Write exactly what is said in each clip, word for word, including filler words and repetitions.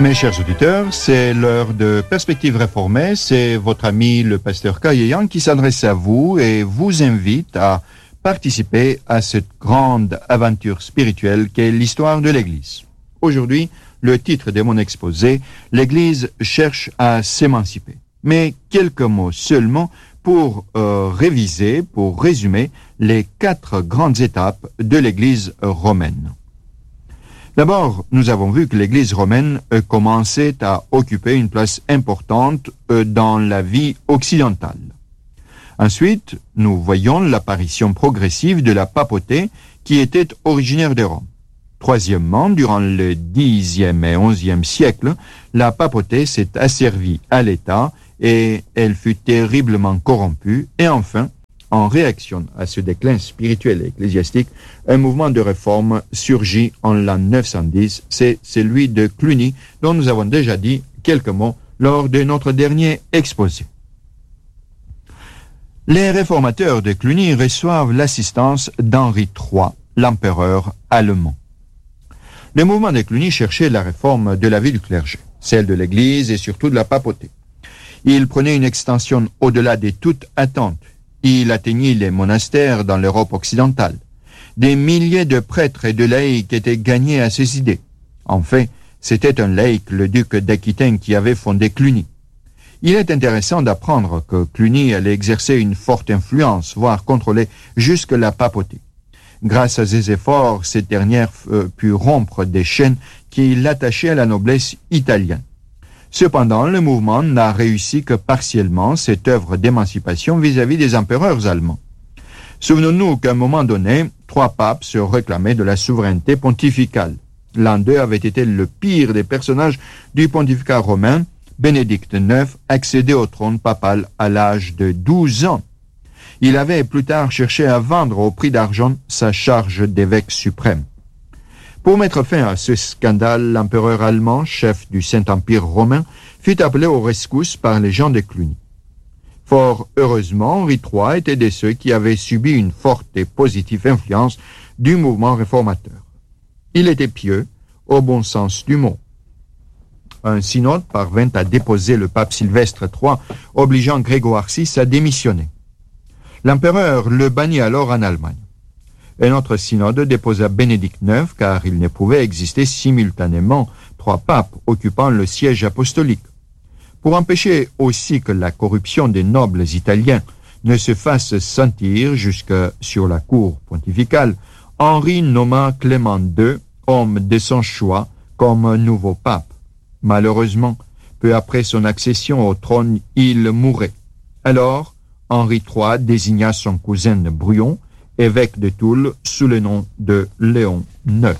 Mes chers auditeurs, c'est l'heure de Perspective réformée. C'est votre ami le pasteur Kayeyan qui s'adresse à vous et vous invite à participer à cette grande aventure spirituelle qu'est l'histoire de l'Église. Aujourd'hui, le titre de mon exposé, l'Église cherche à s'émanciper. Mais quelques mots seulement pour euh, réviser, pour résumer les quatre grandes étapes de l'Église romaine. D'abord, nous avons vu que l'Église romaine euh, commençait à occuper une place importante euh, dans la vie occidentale. Ensuite, nous voyons l'apparition progressive de la papauté qui était originaire de Rome. Troisièmement, durant le dixième et onzième siècle, la papauté s'est asservie à l'État et elle fut terriblement corrompue. Et enfin, en réaction à ce déclin spirituel et ecclésiastique, un mouvement de réforme surgit en l'an neuf cent dix. C'est celui de Cluny, dont nous avons déjà dit quelques mots lors de notre dernier exposé. Les réformateurs de Cluny reçoivent l'assistance d'Henri trois, l'empereur allemand. Le mouvement de Cluny cherchait la réforme de la vie du clergé, celle de l'Église et surtout de la papauté. Il prenait une extension au-delà de toute attente. Il atteignit les monastères dans l'Europe occidentale. Des milliers de prêtres et de laïcs étaient gagnés à ses idées. En fait, c'était un laïc, le duc d'Aquitaine, qui avait fondé Cluny. Il est intéressant d'apprendre que Cluny allait exercer une forte influence, voire contrôler jusque la papauté. Grâce à ses efforts, cette dernière euh, put rompre des chaînes qui l'attachaient à la noblesse italienne. Cependant, le mouvement n'a réussi que partiellement cette œuvre d'émancipation vis-à-vis des empereurs allemands. Souvenons-nous qu'à un moment donné, trois papes se réclamaient de la souveraineté pontificale. L'un d'eux avait été le pire des personnages du pontificat romain. Bénédicte neuf accédait au trône papal à l'âge de douze ans. Il avait plus tard cherché à vendre au prix d'argent sa charge d'évêque suprême. Pour mettre fin à ce scandale, l'empereur allemand, chef du Saint-Empire romain, fut appelé aux rescousse par les gens de Cluny. Fort heureusement, Henri trois était de ceux qui avaient subi une forte et positive influence du mouvement réformateur. Il était pieux, au bon sens du mot. Un synode parvint à déposer le pape Sylvestre trois, obligeant Grégoire six à démissionner. L'empereur le bannit alors en Allemagne. Un autre synode déposa Bénédicte neuf, car il ne pouvait exister simultanément trois papes occupant le siège apostolique. Pour empêcher aussi que la corruption des nobles italiens ne se fasse sentir jusque sur la cour pontificale, Henri nomma Clément deux, homme de son choix, comme nouveau pape. Malheureusement, peu après son accession au trône, il mourait. Alors, Henri trois désigna son cousin Bruyon, évêque de Toul, sous le nom de Léon neuf.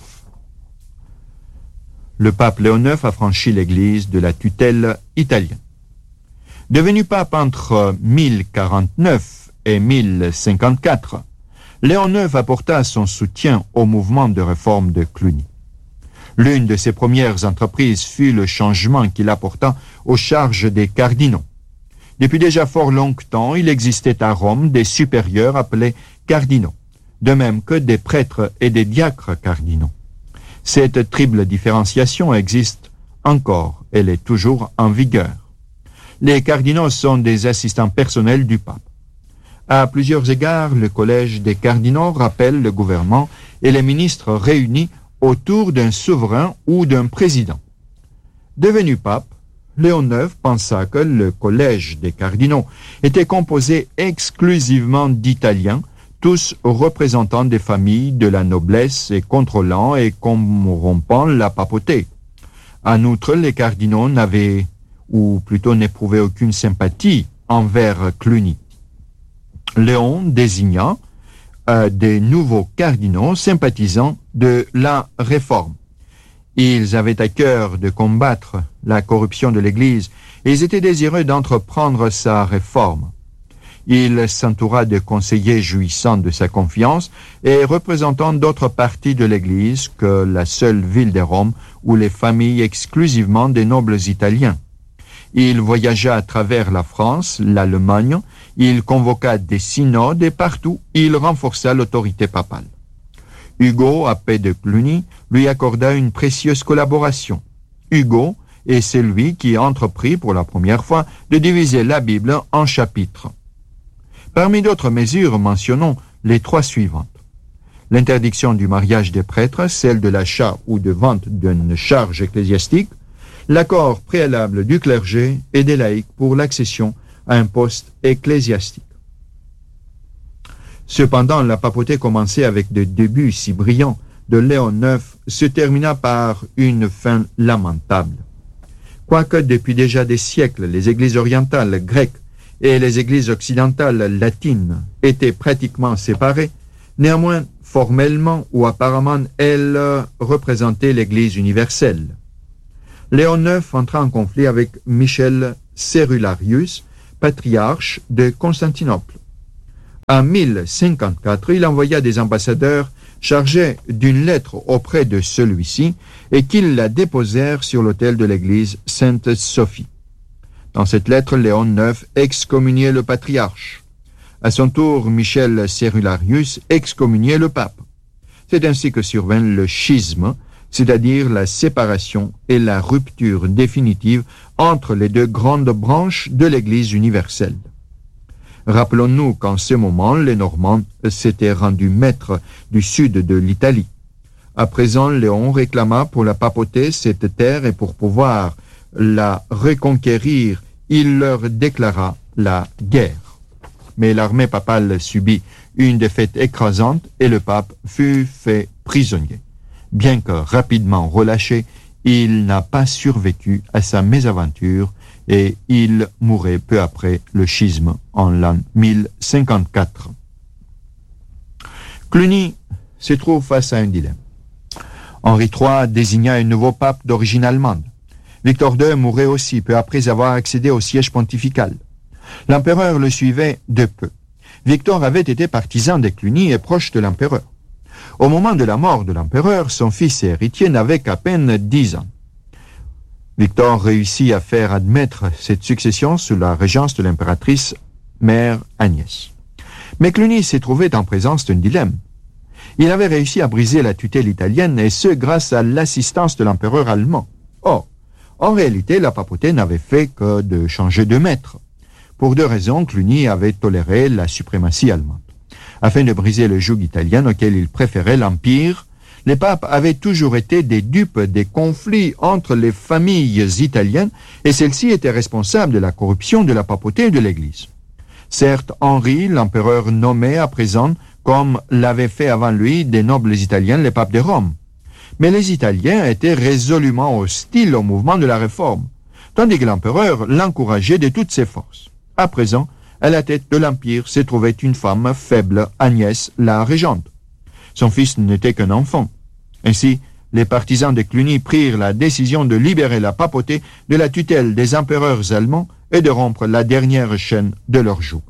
Le pape Léon neuf affranchit l'Église de la tutelle italienne. Devenu pape entre mille quarante-neuf et mille cinquante-quatre, Léon neuf apporta son soutien au mouvement de réforme de Cluny. L'une de ses premières entreprises fut le changement qu'il apporta aux charges des cardinaux. Depuis déjà fort longtemps, il existait à Rome des supérieurs appelés cardinaux, de même que des prêtres et des diacres cardinaux. Cette triple différenciation existe encore, elle est toujours en vigueur. Les cardinaux sont des assistants personnels du pape. À plusieurs égards, le collège des cardinaux rappelle le gouvernement et les ministres réunis autour d'un souverain ou d'un président. Devenu pape, Léon neuf pensa que le collège des cardinaux était composé exclusivement d'Italiens, tous représentants des familles de la noblesse et contrôlant et corrompant la papauté. En outre, les cardinaux n'avaient, ou plutôt n'éprouvaient aucune sympathie envers Cluny. Léon désigna euh, des nouveaux cardinaux sympathisants de la réforme. Ils avaient à cœur de combattre la corruption de l'Église et ils étaient désireux d'entreprendre sa réforme. Il s'entoura de conseillers jouissant de sa confiance et représentant d'autres parties de l'Église que la seule ville de Rome où les familles exclusivement des nobles italiens. Il voyagea à travers la France, l'Allemagne, il convoqua des synodes et partout il renforça l'autorité papale. Hugo, abbé de Cluny, lui accorda une précieuse collaboration. Hugo et c'est lui qui entreprit pour la première fois de diviser la Bible en chapitres. Parmi d'autres mesures, mentionnons les trois suivantes. L'interdiction du mariage des prêtres, celle de l'achat ou de vente d'une charge ecclésiastique, l'accord préalable du clergé et des laïcs pour l'accession à un poste ecclésiastique. Cependant, la papauté commençait avec des débuts si brillants de Léon neuf se termina par une fin lamentable. Quoique depuis déjà des siècles, les églises orientales grecques et les églises occidentales latines étaient pratiquement séparées, néanmoins, formellement ou apparemment, elles représentaient l'Église universelle. Léon neuf entra en conflit avec Michel Cérularius, patriarche de Constantinople. En mille cinquante-quatre, il envoya des ambassadeurs chargés d'une lettre auprès de celui-ci et qu'ils la déposèrent sur l'autel de l'église Sainte-Sophie. Dans cette lettre, Léon neuf excommuniait le patriarche. À son tour, Michel Cérularius excommuniait le pape. C'est ainsi que survint le schisme, c'est-à-dire la séparation et la rupture définitive entre les deux grandes branches de l'Église universelle. Rappelons-nous qu'en ce moment, les Normands s'étaient rendus maîtres du sud de l'Italie. À présent, Léon réclama pour la papauté cette terre et pour pouvoir la reconquérir, il leur déclara la guerre. Mais l'armée papale subit une défaite écrasante et le pape fut fait prisonnier. Bien que rapidement relâché, il n'a pas survécu à sa mésaventure et il mourait peu après le schisme en l'an mille cinquante-quatre. Cluny se trouve face à un dilemme. Henri trois désigna un nouveau pape d'origine allemande. Victor deux mourait aussi peu après avoir accédé au siège pontifical. L'empereur le suivait de peu. Victor avait été partisan de Cluny et proche de l'empereur. Au moment de la mort de l'empereur, son fils et héritier n'avait qu'à peine dix ans. Victor réussit à faire admettre cette succession sous la régence de l'impératrice mère Agnès. Mais Cluny s'est trouvé en présence d'un dilemme. Il avait réussi à briser la tutelle italienne et ce grâce à l'assistance de l'empereur allemand. Or, en réalité, la papauté n'avait fait que de changer de maître. Pour deux raisons, Cluny avait toléré la suprématie allemande. Afin de briser le joug italien auquel il préférait l'empire, les papes avaient toujours été des dupes des conflits entre les familles italiennes et celles-ci étaient responsables de la corruption de la papauté et de l'Église. Certes, Henri, l'empereur nommé à présent, comme l'avaient fait avant lui des nobles italiens les papes de Rome. Mais les Italiens étaient résolument hostiles au mouvement de la réforme, tandis que l'empereur l'encourageait de toutes ses forces. À présent, à la tête de l'Empire se trouvait une femme faible, Agnès, la régente. Son fils n'était qu'un enfant. Ainsi, les partisans de Cluny prirent la décision de libérer la papauté de la tutelle des empereurs allemands et de rompre la dernière chaîne de leur joug.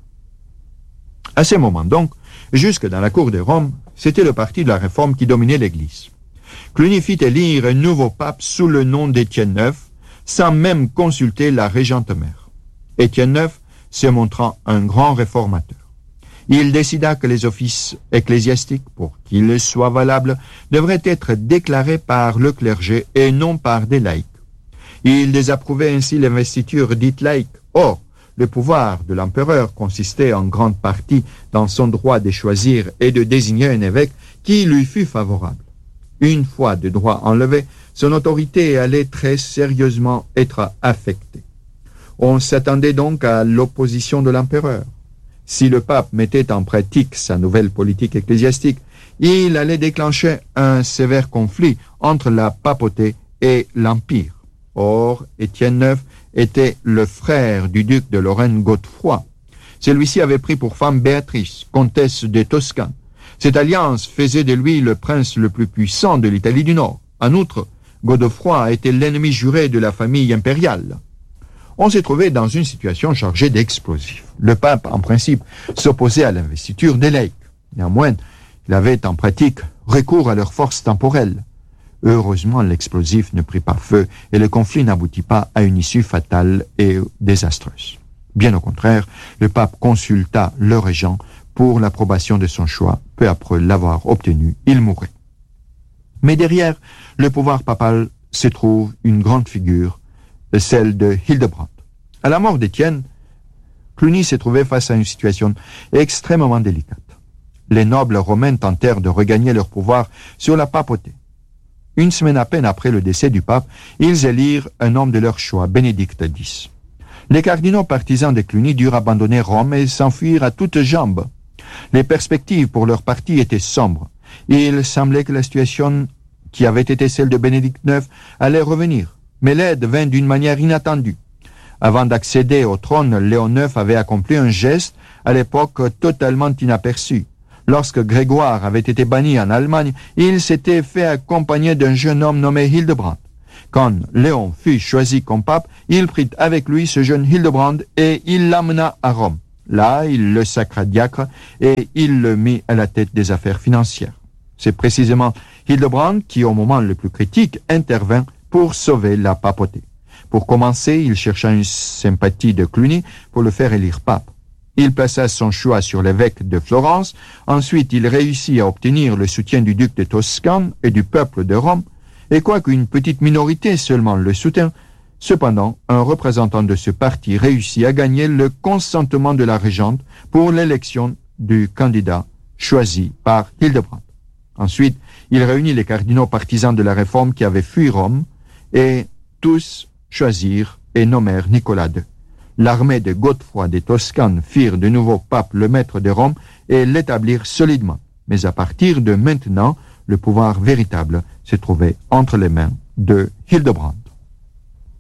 À ce moment donc, jusque dans la cour de Rome, c'était le parti de la réforme qui dominait l'Église. Cluny fit élire un nouveau pape sous le nom d'Étienne neuf, sans même consulter la régente mère. Étienne neuf se montrant un grand réformateur. Il décida que les offices ecclésiastiques, pour qu'ils soient valables, devraient être déclarés par le clergé et non par des laïcs. Il désapprouvait ainsi l'investiture dite laïque. Or, le pouvoir de l'empereur consistait en grande partie dans son droit de choisir et de désigner un évêque qui lui fût favorable. Une fois de droit enlevé, son autorité allait très sérieusement être affectée. On s'attendait donc à l'opposition de l'empereur. Si le pape mettait en pratique sa nouvelle politique ecclésiastique, il allait déclencher un sévère conflit entre la papauté et l'Empire. Or, Étienne neuf était le frère du duc de Lorraine Godefroy. Celui-ci avait pris pour femme Béatrice, comtesse de Toscane. Cette alliance faisait de lui le prince le plus puissant de l'Italie du Nord. En outre, Godefroy était l'ennemi juré de la famille impériale. On s'est trouvé dans une situation chargée d'explosifs. Le pape, en principe, s'opposait à l'investiture des laïcs. Néanmoins, il avait en pratique recours à leurs forces temporelles. Heureusement, l'explosif ne prit pas feu et le conflit n'aboutit pas à une issue fatale et désastreuse. Bien au contraire, le pape consulta le régent pour l'approbation de son choix. Peu après l'avoir obtenu, il mourait. Mais derrière le pouvoir papal se trouve une grande figure, celle de Hildebrand. À la mort d'Étienne, Cluny s'est trouvé face à une situation extrêmement délicate. Les nobles romains tentèrent de regagner leur pouvoir sur la papauté. Une semaine à peine après le décès du pape, ils élirent un homme de leur choix, Bénédicte dix. Les cardinaux partisans de Cluny durent abandonner Rome et s'enfuir à toutes jambes. Les perspectives pour leur parti étaient sombres. Il semblait que la situation qui avait été celle de Bénédicte neuf allait revenir, mais l'aide vint d'une manière inattendue. Avant d'accéder au trône, Léon neuf avait accompli un geste à l'époque totalement inaperçu. Lorsque Grégoire avait été banni en Allemagne, il s'était fait accompagner d'un jeune homme nommé Hildebrand. Quand Léon fut choisi comme pape, il prit avec lui ce jeune Hildebrand et il l'amena à Rome. Là, il le sacra diacre et il le mit à la tête des affaires financières. C'est précisément Hildebrand qui, au moment le plus critique, intervint pour sauver la papauté. Pour commencer, il chercha une sympathie de Cluny pour le faire élire pape. Il plaça son choix sur l'évêque de Florence. Ensuite, il réussit à obtenir le soutien du duc de Toscane et du peuple de Rome. Et quoiqu'une petite minorité seulement le soutint, cependant, un représentant de ce parti réussit à gagner le consentement de la régente pour l'élection du candidat choisi par Hildebrand. Ensuite, il réunit les cardinaux partisans de la réforme qui avaient fui Rome et tous choisirent et nommèrent Nicolas deux. L'armée de Godefroy des Toscanes firent de nouveau pape le maître de Rome et l'établirent solidement. Mais à partir de maintenant, le pouvoir véritable se trouvait entre les mains de Hildebrand.